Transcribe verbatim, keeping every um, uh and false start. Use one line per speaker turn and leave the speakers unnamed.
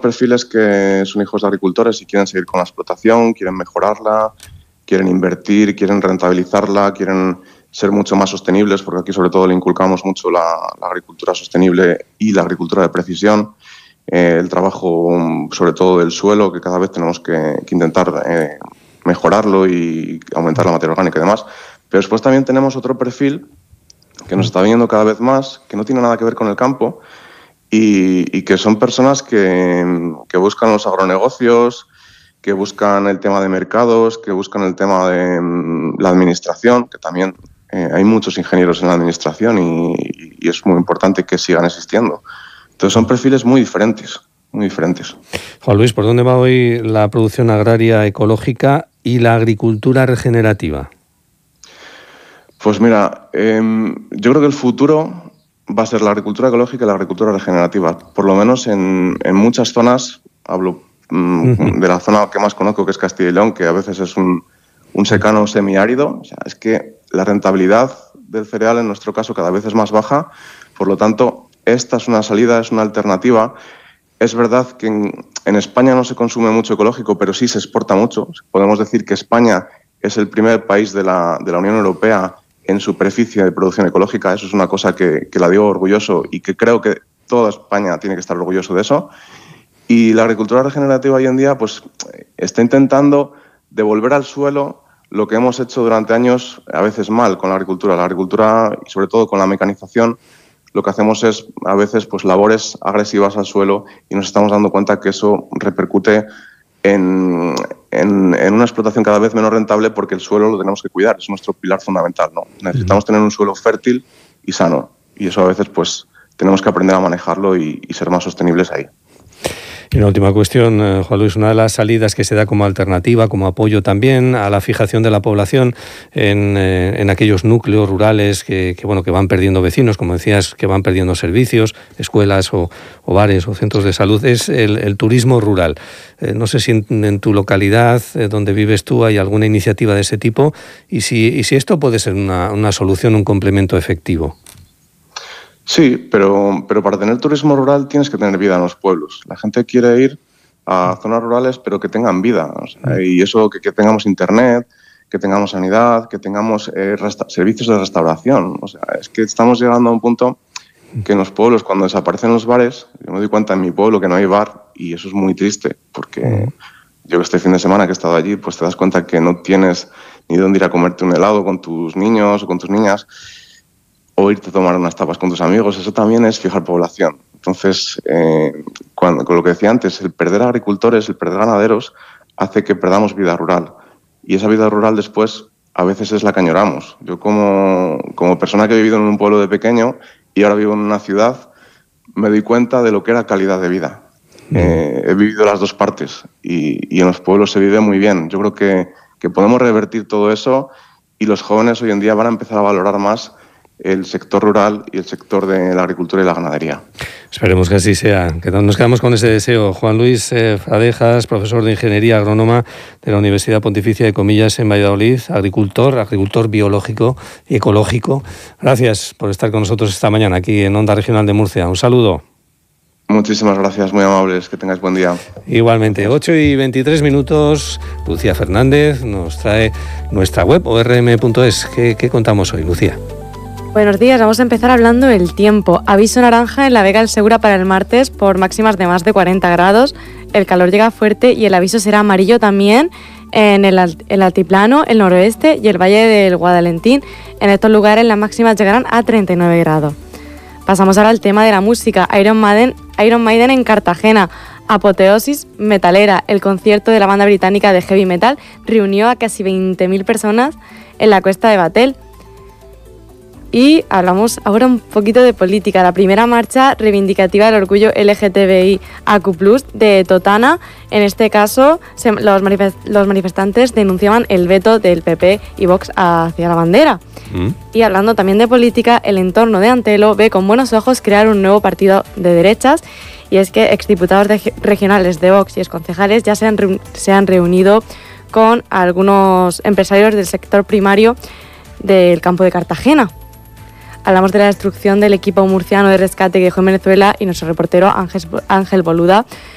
perfiles que son hijos de agricultores y quieren seguir con la explotación, quieren mejorarla, quieren invertir, quieren rentabilizarla, quieren ser mucho más sostenibles, porque aquí sobre todo le inculcamos mucho la, la agricultura sostenible y la agricultura de precisión, eh, el trabajo sobre todo del suelo, que cada vez tenemos que, que intentar eh, mejorarlo y aumentar la materia orgánica y demás. Pero después también tenemos otro perfil que nos está viniendo cada vez más, que no tiene nada que ver con el campo y, y que son personas que, que buscan los agronegocios, que buscan el tema de mercados, que buscan el tema de um, la administración, que también eh, hay muchos ingenieros en la administración y, y es muy importante que sigan existiendo. Entonces son perfiles muy diferentes, muy diferentes.
Juan Luis, ¿por dónde va hoy la producción agraria ecológica y la agricultura regenerativa?
Pues mira, eh, yo creo que el futuro va a ser la agricultura ecológica y la agricultura regenerativa. Por lo menos en, en muchas zonas, hablo uh-huh. de la zona que más conozco, que es Castilla y León, que a veces es un, un secano semiárido. O sea, es que la rentabilidad del cereal en nuestro caso cada vez es más baja, por lo tanto esta es una salida, es una alternativa. Es verdad que en, en España no se consume mucho ecológico, pero sí se exporta mucho. Podemos decir que España es el primer país de la, de la Unión Europea en superficie de producción ecológica. Eso es una cosa que, que la digo orgulloso y que creo que toda España tiene que estar orgulloso de eso. Y la agricultura regenerativa hoy en día pues, está intentando devolver al suelo lo que hemos hecho durante años, a veces mal, con la agricultura. La agricultura, y sobre todo con la mecanización, lo que hacemos es a veces pues, labores agresivas al suelo y nos estamos dando cuenta que eso repercute en, en, en una explotación cada vez menos rentable porque el suelo lo tenemos que cuidar, es nuestro pilar fundamental, ¿no? Necesitamos tener un suelo fértil y sano y eso a veces pues tenemos que aprender a manejarlo y, y ser más sostenibles ahí.
Y una última cuestión, eh, Juan Luis, una de las salidas que se da como alternativa, como apoyo también a la fijación de la población en, eh, en aquellos núcleos rurales que, que, bueno, que van perdiendo vecinos, como decías, que van perdiendo servicios, escuelas o, o bares o centros de salud, es el, el turismo rural. Eh, no sé si en, en tu localidad, eh, donde vives tú, hay alguna iniciativa de ese tipo y si, y si esto puede ser una, una solución, un complemento efectivo.
Sí, pero, pero para tener turismo rural tienes que tener vida en los pueblos. La gente quiere ir a zonas rurales, pero que tengan vida. O sea, y eso, que, que tengamos internet, que tengamos sanidad, que tengamos eh, resta- servicios de restauración. O sea, es que estamos llegando a un punto que en los pueblos, cuando desaparecen los bares, yo me doy cuenta en mi pueblo que no hay bar y eso es muy triste, porque yo este fin de semana que he estado allí, pues te das cuenta que no tienes ni dónde ir a comerte un helado con tus niños o con tus niñas, o irte a tomar unas tapas con tus amigos. Eso también es fijar población. Entonces, eh, cuando, con lo que decía antes, el perder agricultores, el perder ganaderos, hace que perdamos vida rural. Y esa vida rural después, a veces es la que añoramos. Yo como, como persona que he vivido en un pueblo de pequeño y ahora vivo en una ciudad, me doy cuenta de lo que era calidad de vida. Mm. Eh, he vivido las dos partes y, y en los pueblos se vive muy bien. Yo creo que, que podemos revertir todo eso y los jóvenes hoy en día van a empezar a valorar más el sector rural y el sector de la agricultura y la ganadería.
Esperemos que así sea. Nos quedamos con ese deseo. Juan Luis eh, Fradejas, profesor de Ingeniería Agrónoma de la Universidad Pontificia de Comillas en Valladolid, agricultor, agricultor biológico y ecológico. Gracias por estar con nosotros esta mañana aquí en Onda Regional de Murcia. Un saludo.
Muchísimas gracias, muy amables. Que tengáis buen día.
Igualmente, ocho y veintitrés minutos. Lucía Fernández nos trae nuestra web, o r m punto es. ¿Qué, qué contamos hoy, Lucía?
Buenos días, vamos a empezar hablando del tiempo. Aviso naranja en la Vega del Segura para el martes por máximas de más de cuarenta grados. El calor llega fuerte y el aviso será amarillo también en el, el altiplano, el noroeste y el valle del Guadalentín. En estos lugares las máximas llegarán a treinta y nueve grados. Pasamos ahora al tema de la música. Iron Maiden, Iron Maiden en Cartagena. Apoteosis metalera. El concierto de la banda británica de heavy metal reunió a casi veinte mil personas en la Cuesta de Batel. Y hablamos ahora un poquito de política. La primera marcha reivindicativa del orgullo L G T B I A Q plus, de Totana. En este caso, se, los, manifest, los manifestantes denunciaban el veto del P P y Vox hacia la bandera. Mm. Y hablando también de política, el entorno de Antelo ve con buenos ojos crear un nuevo partido de derechas. Y es que exdiputados de, regionales de Vox y exconcejales ya se han, reun, se han reunido con algunos empresarios del sector primario del campo de Cartagena. Hablamos de la destrucción del equipo murciano de rescate que dejó en Venezuela y nuestro reportero Ángel, Ángel Boluda